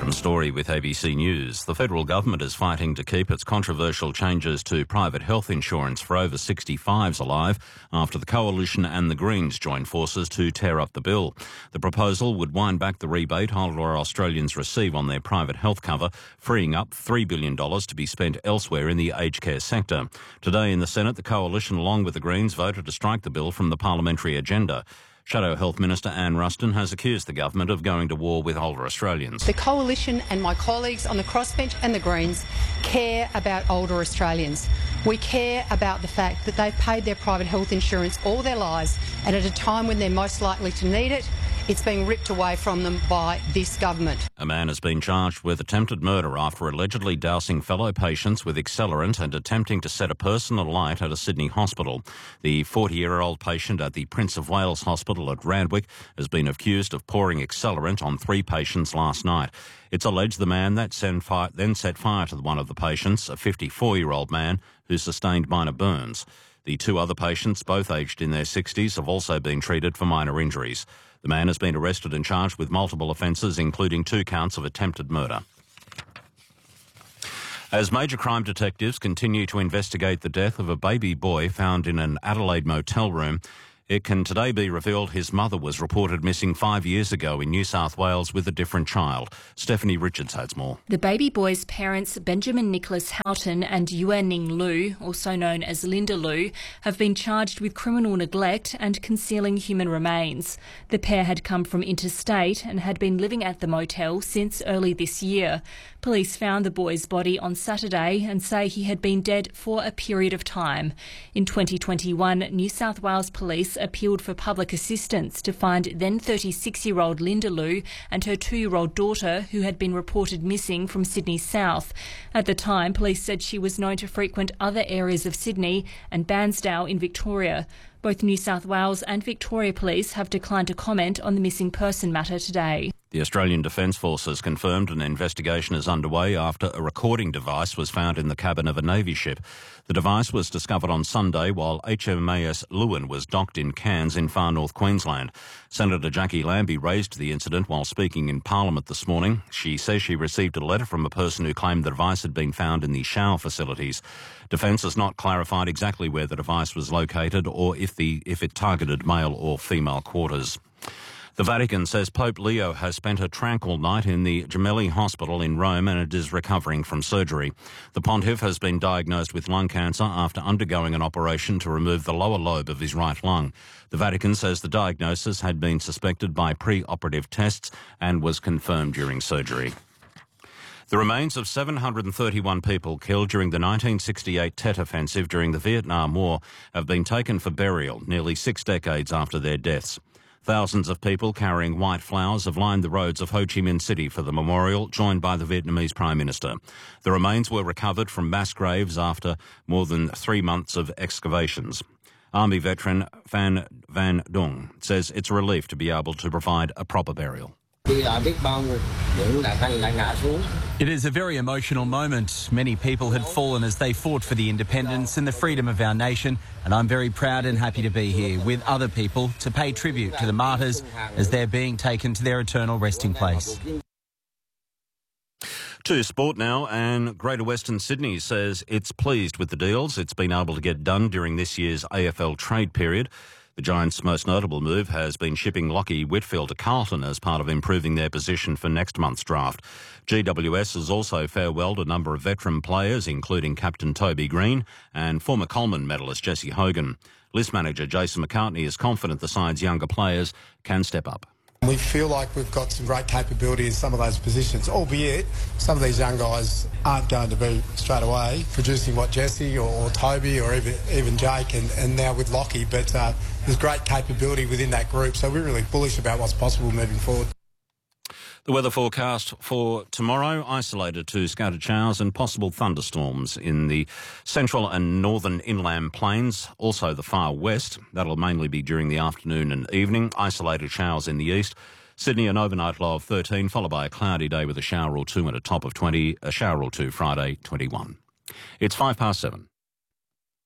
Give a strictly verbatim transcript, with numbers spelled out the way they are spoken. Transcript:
Aaron Story with A B C News. The federal government is fighting to keep its controversial changes to private health insurance for over sixty-fives alive after the Coalition and the Greens joined forces to tear up the bill. The proposal would wind back the rebate older Australians receive on their private health cover, freeing up three billion dollars to be spent elsewhere in the aged care sector. Today in the Senate, the Coalition, along with the Greens, voted to strike the bill from the parliamentary agenda. Shadow Health Minister Anne Ruston has accused the government of going to war with older Australians. The Coalition and my colleagues on the crossbench and the Greens care about older Australians. We care about the fact that they've paid their private health insurance all their lives, and at a time when they're most likely to need it, it's being ripped away from them by this government. A man has been charged with attempted murder after allegedly dousing fellow patients with accelerant and attempting to set a person alight at a Sydney hospital. The forty-year-old patient at the Prince of Wales Hospital at Randwick has been accused of pouring accelerant on three patients last night. It's alleged the man that sent fire, then set fire to one of the patients, a fifty-four-year-old man who sustained minor burns. The two other patients, both aged in their sixties, have also been treated for minor injuries. The man has been arrested and charged with multiple offences, including two counts of attempted murder. As major crime detectives continue to investigate the death of a baby boy found in an Adelaide motel room, it can today be revealed his mother was reported missing five years ago in New South Wales with a different child. Stephanie Richards has more. The baby boy's parents, Benjamin Nicholas Houghton and Yue Ning Lu, also known as Linda Lu, have been charged with criminal neglect and concealing human remains. The pair had come from interstate and had been living at the motel since early this year. Police found the boy's body on Saturday and say he had been dead for a period of time. In twenty twenty-one, New South Wales Police appealed for public assistance to find then thirty-six-year-old Linda Lu and her two-year-old daughter, who had been reported missing from Sydney South. At the time, police said she was known to frequent other areas of Sydney and Bairnsdale in Victoria. Both New South Wales and Victoria Police have declined to comment on the missing person matter today. The Australian Defence Forces confirmed an investigation is underway after a recording device was found in the cabin of a Navy ship. The device was discovered on Sunday while H M A S Lewin was docked in Cairns in far north Queensland. Senator Jackie Lambie raised the incident while speaking in Parliament this morning. She says she received a letter from a person who claimed the device had been found in the shower facilities. Defence has not clarified exactly where the device was located or if the if it targeted male or female quarters. The Vatican says Pope Leo has spent a tranquil night in the Gemelli Hospital in Rome and is recovering from surgery. The pontiff has been diagnosed with lung cancer after undergoing an operation to remove the lower lobe of his right lung. The Vatican says the diagnosis had been suspected by pre-operative tests and was confirmed during surgery. The remains of seven hundred thirty-one people killed during the nineteen sixty-eight Tet Offensive during the Vietnam War have been taken for burial nearly six decades after their deaths. Thousands of people carrying white flowers have lined the roads of Ho Chi Minh City for the memorial, joined by the Vietnamese Prime Minister. The remains were recovered from mass graves after more than three months of excavations. Army veteran Phan Van Dung says it's a relief to be able to provide a proper burial. It is a very emotional moment. Many people had fallen as they fought for the independence and the freedom of our nation, and I'm very proud and happy to be here with other people to pay tribute to the martyrs as they're being taken to their eternal resting place. To sport now, and Greater Western Sydney says it's pleased with the deals it's been able to get done during this year's A F L trade period. The Giants' most notable move has been shipping Lachie Whitfield to Carlton as part of improving their position for next month's draft. G W S has also farewelled a number of veteran players, including captain Toby Green and former Coleman medalist Jesse Hogan. List manager Jason McCartney is confident the side's younger players can step up. We feel like we've got some great capability in some of those positions, albeit some of these young guys aren't going to be straight away producing what Jesse or, or Toby or even even Jake and, and now with Lachie, but uh, there's great capability within that group, so we're really bullish about what's possible moving forward. The weather forecast for tomorrow, isolated to scattered showers and possible thunderstorms in the central and northern inland plains, also the far west. That'll mainly be during the afternoon and evening. Isolated showers in the east. Sydney, an overnight low of thirteen, followed by a cloudy day with a shower or two and a top of twenty. A shower or two Friday, twenty-one. It's five past seven.